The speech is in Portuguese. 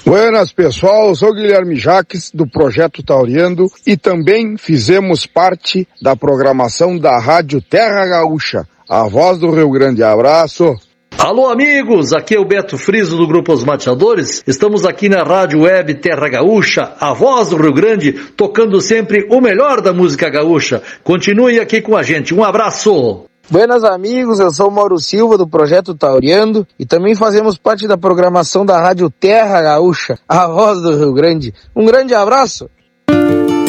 Buenas, pessoal, eu sou Guilherme Jaques, do Projeto Tauriando, e também fizemos parte da programação da Rádio Terra Gaúcha, a voz do Rio Grande. Abraço! Alô, amigos, aqui é o Beto Friso do Grupo Os Mateadores. Estamos aqui na Rádio Web Terra Gaúcha, a voz do Rio Grande, tocando sempre o melhor da música gaúcha. Continue aqui com a gente, um abraço! Buenas, amigos, eu sou o Mauro Silva do Projeto Tauriando e também fazemos parte da programação da Rádio Terra Gaúcha, a voz do Rio Grande. Um grande abraço!